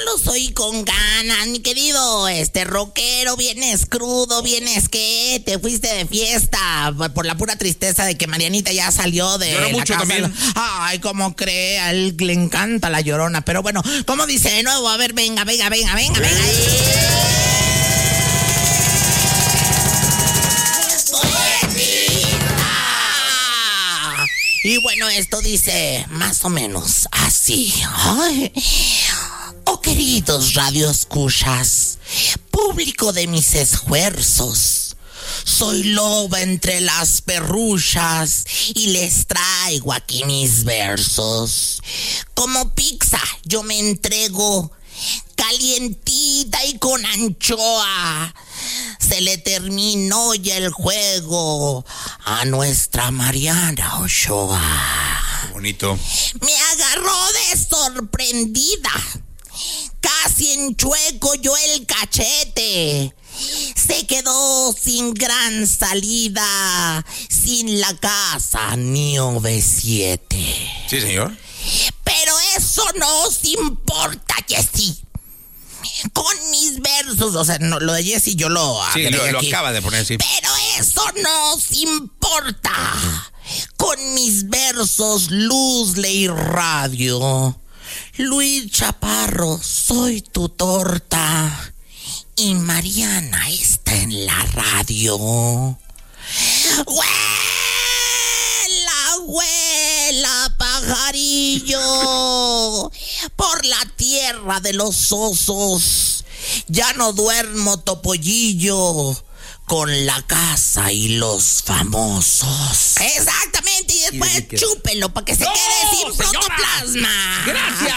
los oí con ganas, mi querido rockero. Vienes crudo, vienes que te fuiste de fiesta por la pura tristeza de que Marianita ya salió de Lloró la mucho casa. también. Ay, cómo cree, a él le encanta la Llorona. Pero bueno, ¿cómo dice de nuevo? A ver, venga. Y bueno, esto dice más o menos así. Ay. Oh, queridos radioescuchas, público de mis esfuerzos, soy loba entre las perruchas y les traigo aquí mis versos. Como pizza yo me entrego, calientita y con anchoa. Se le terminó ya el juego a nuestra Mariana Ochoa. Qué bonito. Me agarró de sorprendida. Casi enchueco yo el cachete. Se quedó sin gran salida, sin la casa ni OV7. Sí, señor. Pero eso nos importa, Jessy. Con mis versos, o sea, no, lo de Jessy yo lo Sí, lo aquí. acaba de poner, sí. Pero eso nos importa. Con mis versos, luz, ley, radio. Luis Chaparro, soy tu torta. Y Mariana está en la radio. ¡Huela, pajarillo! Por la tierra de los osos. Ya no duermo, topollillo. Con la casa y los famosos. Exactamente, y después chúpelo para que se quede sin señora. protoplasma. Gracias.